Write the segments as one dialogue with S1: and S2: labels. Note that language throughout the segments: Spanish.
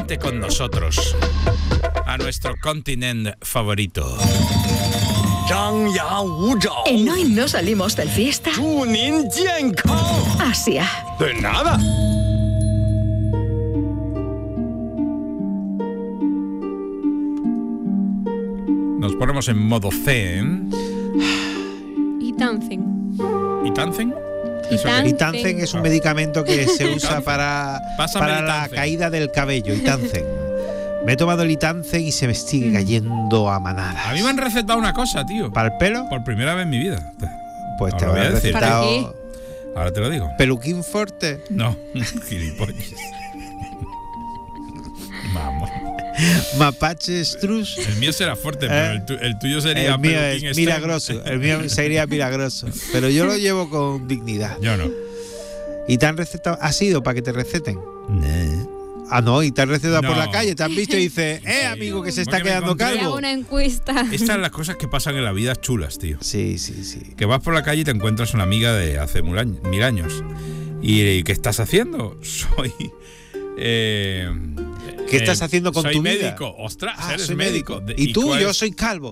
S1: Vente con nosotros a nuestro continente favorito.
S2: En Hoy no salimos del fiesta. Asia.
S3: De nada.
S1: Nos ponemos en modo zen.
S4: Y Tanzen.
S1: ¿Y Tanzen?
S5: Itanzen es un medicamento que se usa para la caída del cabello. Itanzen. Me he tomado el Itanzen y se me sigue cayendo a manadas.
S1: A mí me han recetado una cosa, tío.
S5: ¿Para el pelo?
S1: Por primera vez en mi vida.
S5: Pues
S1: Ahora
S5: te voy a
S1: decir.
S5: recetado.
S4: ¿Para qué?
S1: Ahora te lo digo.
S5: ¿Peluquín Forte?
S1: No, gilipollas. Vamos.
S5: ¿Mapache Strus?
S1: El mío será fuerte, pero el tuyo sería
S5: El mío
S1: peluquín
S5: es
S1: extremo.
S5: milagroso. El mío sería milagroso. Pero yo lo llevo con dignidad.
S1: Yo no.
S5: ¿Y te han recetado? ¿Has ido para que te receten? Ah, no, y te han recetado
S1: No.
S5: por la calle. Te han visto y dices, amigo, que se está
S1: Porque me
S5: quedando
S1: encontré-
S4: Hago
S5: calvo.
S4: una encuesta.
S1: Estas son las cosas que pasan en la vida chulas, tío.
S5: Sí, sí, sí.
S1: Que vas por la calle y te encuentras una amiga de hace 1000 años. ¿Y qué estás haciendo? Soy...
S5: ¿Qué estás haciendo con
S1: soy
S5: tu vida?
S1: médico. Ostras, eres
S5: soy
S1: médico.
S5: ¿Y tú?
S1: cuál
S5: Yo
S1: es?
S5: soy calvo.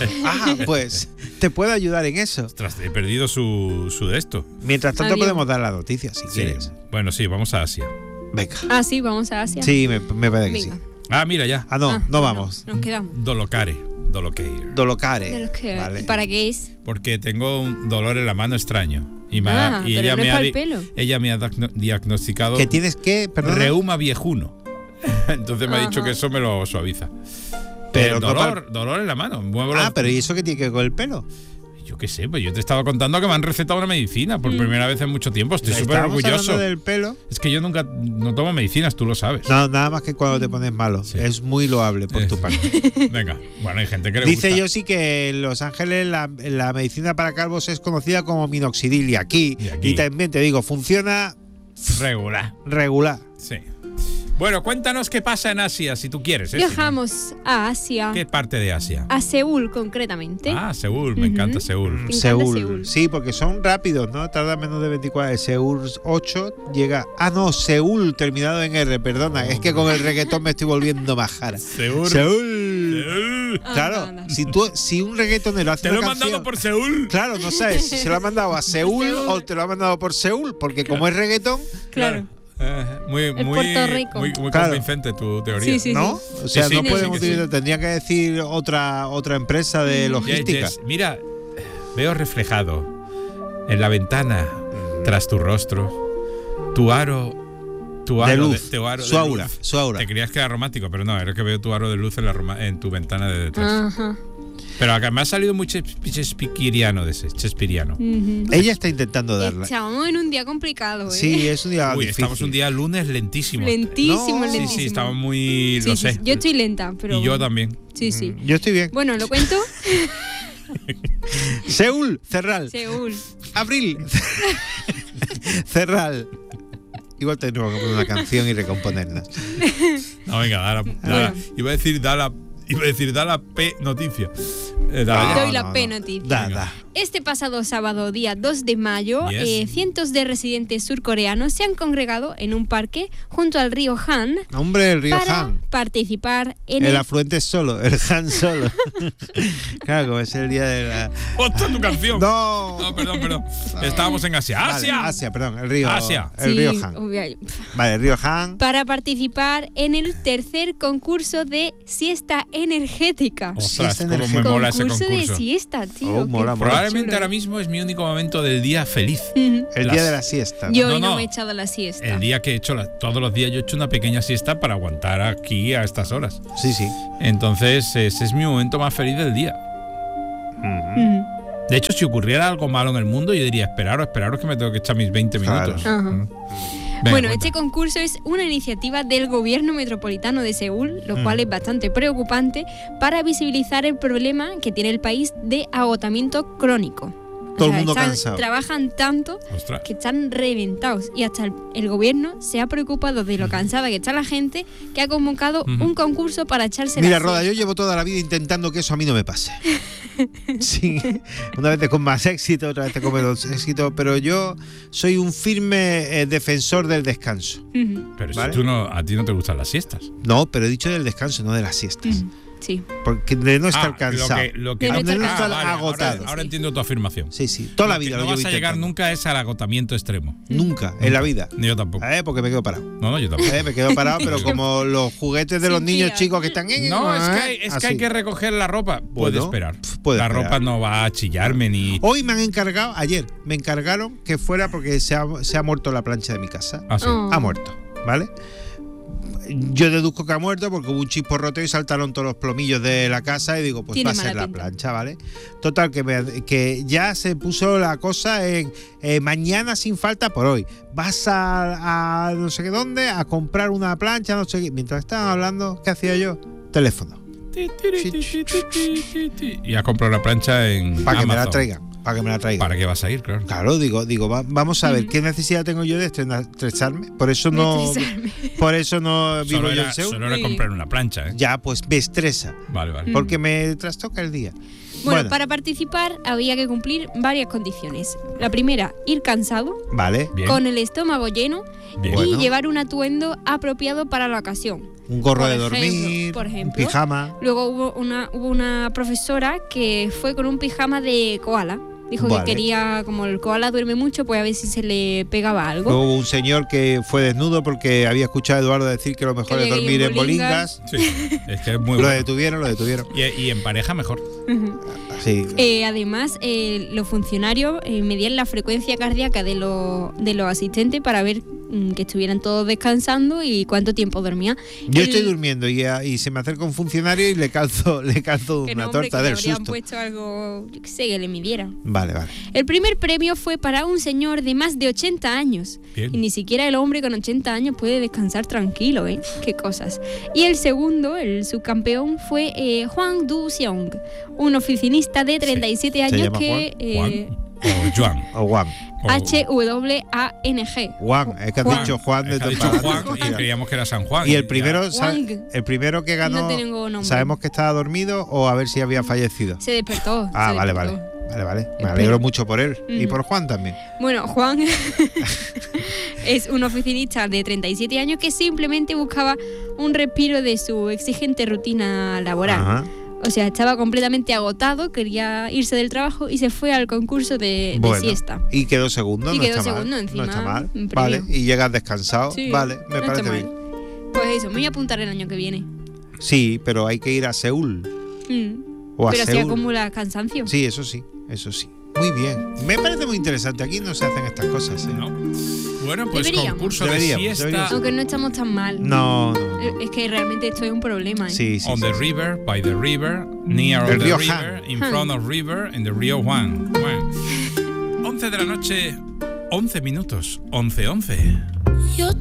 S5: Pues te puedo ayudar en eso.
S1: Ostras, he perdido su de esto.
S5: Mientras tanto
S4: Adiós.
S5: podemos dar la noticia, si
S1: Sí.
S5: quieres.
S1: Bueno, sí, vamos a Asia.
S5: Venga.
S4: Ah, sí, vamos a Asia.
S5: Sí, me parece que sí.
S4: Venga.
S1: Ah, mira ya.
S5: Ah, no,
S4: Ah,
S5: no vamos.
S4: Nos quedamos.
S1: Dolocare.
S5: Dolocare.
S4: De los que-
S5: Vale.
S4: ¿Para qué es?
S1: Porque tengo un dolor en la mano extraño. Y,
S4: Ah,
S1: y
S4: pero
S1: ella,
S4: no es
S1: me ha,
S4: pa'l pelo.
S1: ella me ha diagnosticado
S5: ¿Qué tienes que? Perdón.
S1: reuma viejuno. Entonces me ha dicho
S4: Ajá.
S1: que eso me lo suaviza.
S5: Pero
S1: Pero
S5: no
S1: dolor en la mano. Muevo los-
S5: Pero ¿y eso qué tiene que ver con el pelo?
S1: Yo qué sé, pues yo te estaba contando que me han recetado una medicina por primera vez en mucho tiempo. Estoy súper
S5: Estábamos
S1: orgulloso.
S5: hablando del pelo.
S1: Es que yo nunca no tomo medicinas, tú lo sabes.
S5: No, nada más que cuando te pones malo.
S1: Sí.
S5: Es muy loable por tu parte.
S1: Venga, bueno, hay gente que le
S5: Dice
S1: gusta.
S5: yo sí que en Los Ángeles la medicina para calvos es conocida como minoxidil y aquí también te digo, funciona regular.
S1: Sí. Bueno, cuéntanos qué pasa en Asia, si tú quieres.
S4: Viajamos a Asia.
S1: ¿Qué parte de Asia?
S4: A Seúl, concretamente.
S1: Ah, Seúl, me encanta Seúl.
S4: Me encanta
S5: Seúl.
S4: Seúl.
S5: Sí, porque son rápidos, ¿no? Tarda menos de 24. Seúl 8 llega. Ah, no, Seúl terminado en R, perdona. Es que con el reggaetón me estoy volviendo majara.
S1: Seúl.
S5: Seúl. Claro,
S4: Anda.
S5: si un reggaetonero hace
S1: Te lo
S5: una
S1: he mandado
S5: canción,
S1: por Seúl.
S5: claro, no sabes si se lo ha mandado a Seúl o te lo ha mandado por Seúl, porque como es reggaetón,
S4: Claro.
S1: Muy
S4: Puerto Rico.
S1: muy
S5: Claro.
S1: convincente tu teoría.
S4: Sí.
S5: ¿no? O sea,
S1: Sí,
S5: no
S1: que
S5: pueden
S1: sí, que
S5: utilizar, tendría que decir otra empresa de logística.
S1: Yes. Mira, veo reflejado en la ventana, tras tu rostro, tu aro
S5: De luz,
S1: tu aro
S5: su
S1: de
S5: aura,
S1: luz.
S5: su aura.
S1: Te creías que era romántico, pero no, era que veo tu aro de luz en tu ventana de detrás.
S4: Ajá.
S1: Pero acá me ha salido muy shakespeariano de ese, shakespeariano.
S4: Ujú.
S5: Ella está intentando darla.
S4: Estamos en un día complicado, ¿eh?
S5: Sí, es un día
S1: Uy,
S5: difícil.
S1: estamos un día lunes lentísimo.
S4: Lentísimo,
S5: No.
S1: Sí,
S4: lentísimo.
S1: sí, estamos muy...
S4: Sí,
S1: lo
S4: sí,
S1: sé.
S4: sí. Yo estoy lenta, pero...
S1: Y yo también.
S4: Sí, sí.
S5: Yo estoy bien.
S4: Bueno, ¿lo cuento?
S5: Seúl, Cerral.
S4: Seúl.
S5: Abril. Cerral. Igual tenemos que poner una canción y recomponernos.
S1: No, venga,
S4: Bueno.
S1: Iba a decir da la P noticia. Dala ya.
S4: Doy la P noticia.
S5: Da.
S4: Este pasado sábado, día 2 de mayo,
S1: Yes.
S4: cientos de residentes surcoreanos se han congregado en un parque junto al río Han
S5: Hombre, el río
S4: para
S5: Han.
S4: participar en
S5: El afluente es solo, el Han solo. Claro, como es el día de la.
S1: ¡Otra tu canción!
S5: No.
S1: No, perdón. Estábamos en Asia.
S5: Vale,
S1: ¡Asia!
S5: Asia, perdón, el río.
S1: Asia.
S5: El
S4: Sí,
S5: río Han. Vale, el río Han.
S4: para participar en el tercer concurso de siesta energética.
S1: Ostras,
S5: Siesta
S1: cómo me
S5: energética.
S1: mola ese
S4: Concurso de
S1: concurso.
S4: siesta, tío.
S5: Oh,
S4: qué
S5: mola, mola.
S1: Probablemente
S4: chulo.
S1: ahora mismo es mi único momento del día feliz.
S4: Ujú.
S5: El día de la siesta. ¿no?
S4: Yo
S1: No,
S4: hoy no
S1: no.
S4: me he echado la siesta.
S1: El día que he hecho, todos los días yo he hecho una pequeña siesta para aguantar aquí a estas horas.
S5: Sí, sí.
S1: Entonces, ese es mi momento más feliz del día.
S4: Ujú.
S1: De hecho, si ocurriera algo malo en el mundo, yo diría, esperaros que me tengo que echar mis 20
S5: Claro.
S1: minutos.
S4: Ajá.
S1: Venga,
S4: Bueno,
S1: cuenta.
S4: este concurso es una iniciativa del gobierno metropolitano de Seúl, lo cual es bastante preocupante, para visibilizar el problema que tiene el país de agotamiento crónico.
S5: Todo el mundo cansado.
S4: Trabajan tanto que están reventados. Y hasta el gobierno se ha preocupado de lo cansada que está la gente, que ha convocado un concurso para echarse
S5: Mira,
S4: la
S5: Roda,
S4: siesta.
S5: yo llevo toda la vida intentando que eso a mí no me pase. Sí, una vez con más éxito, otra vez con menos éxito, pero yo soy un firme defensor del descanso.
S1: Pero
S5: ¿vale?
S1: si a ti no te gustan las siestas.
S5: No, pero he dicho del descanso, no de las siestas.
S4: Sí.
S5: Porque de no estar cansado.
S4: De no
S5: de no estar
S1: vale,
S5: agotado.
S1: Ahora entiendo tu afirmación.
S5: Sí, toda la vida
S1: no
S5: lo
S1: vas
S5: llevo
S1: a llegar
S5: intentando.
S1: nunca es al agotamiento extremo.
S5: Nunca, en la vida.
S1: Ni yo tampoco.
S5: Porque me quedo parado.
S1: No, yo tampoco.
S5: Me quedo parado, pero como los juguetes de los niños chicos que están...
S1: No, es que hay que recoger la ropa. Puede esperar. La ropa no va a chillarme ni...
S5: Hoy ayer me encargaron que fuera porque se ha muerto la plancha de mi casa.
S1: Ah, sí.
S5: Ha muerto, ¿vale? Yo deduzco que ha muerto porque hubo un chisporroteo y saltaron todos los plomillos de la casa y digo, pues va a ser la plancha, ¿vale? Total, que ya se puso la cosa en mañana sin falta por hoy. Vas a no sé qué dónde a comprar una plancha, no sé qué. Mientras estaban hablando, ¿qué hacía yo? Teléfono.
S1: Y has comprado la plancha en
S5: para que
S1: Amazon.
S5: me la traigan. Para que me la traigan.
S1: ¿Para qué vas a ir? Claro.
S5: Claro, digo, vamos a ver, ¿qué necesidad tengo yo de estresarme? Por eso no vivo yo en Seúl.
S1: Solo era comprar una plancha, ¿eh?
S5: Ya, pues me estresa.
S1: Vale.
S5: Porque me trastoca el día.
S4: Bueno, para participar había que cumplir varias condiciones. La primera, ir cansado,
S5: vale,
S1: bien,
S4: con el estómago lleno
S1: bien,
S4: y llevar un atuendo apropiado para la ocasión.
S5: Un gorro de dormir,
S4: por ejemplo,
S5: un pijama.
S4: Luego hubo una profesora que fue con un pijama de koala. Dijo que quería, como el koala duerme mucho, pues a ver si se le pegaba algo.
S5: Luego hubo un señor que fue desnudo porque había escuchado a Eduardo decir que lo mejor es dormir en bolingas.
S1: Sí, es que es muy
S5: Lo detuvieron.
S1: Y en pareja mejor.
S5: Sí.
S4: Además, los funcionarios medían la frecuencia cardíaca de los asistentes para ver que estuvieran todos descansando y cuánto tiempo dormía.
S5: Yo estoy durmiendo y se me acerca un funcionario y le calzo una torta del susto.
S4: Que habrían puesto algo, yo qué sé, que le midiera.
S5: Vale.
S4: El primer premio fue para un señor de más de 80 años.
S1: Bien.
S4: Y ni siquiera el hombre con 80 años puede descansar tranquilo, ¿eh? Qué cosas. Y el segundo, el subcampeón, fue Juan Du-seong, un oficinista de 37 años que...
S1: Juan.
S5: O Juan.
S4: H-W-A-N-G.
S5: Juan, es que has dicho Juan de
S1: Juan y creíamos que era San Juan.
S5: Y el primero que ganó,
S4: no tengo nombre.
S5: ¿Sabemos que estaba dormido o a ver si había fallecido?
S4: Se despertó.
S5: Vale. Me alegro mucho por él y por Juan también.
S4: Bueno, Juan es un oficinista de 37 años que simplemente buscaba un respiro de su exigente rutina laboral.
S5: Ajá.
S4: O sea, estaba completamente agotado, quería irse del trabajo y se fue al concurso de siesta.
S5: Y quedó segundo,
S4: y
S5: no
S4: quedó
S5: está
S4: segundo
S5: mal.
S4: encima.
S5: No está mal.
S4: Un premio.
S5: Vale, y llegas descansado.
S4: Sí,
S5: vale, me
S4: no
S5: parece
S4: está
S5: bien.
S4: mal. Pues eso, me voy a apuntar el año que viene.
S5: Sí, pero hay que ir a Seúl. O a
S4: pero
S5: Seúl.
S4: así acumula cansancio.
S5: Sí, eso sí. Muy bien. Me parece muy interesante. Aquí no se hacen estas cosas, ¿eh?
S1: ¿No? Bueno, pues
S4: Deberíamos.
S1: concurso de siesta.
S4: Aunque no estamos tan mal.
S5: No.
S4: Es que realmente esto es un problema, ¿eh?
S5: Sí.
S1: On the river, by the river, near
S5: El
S1: the
S5: río
S1: river,
S5: Han.
S1: in front of river, in the río Juan. 11 de la noche, 11 minutos, 11:11.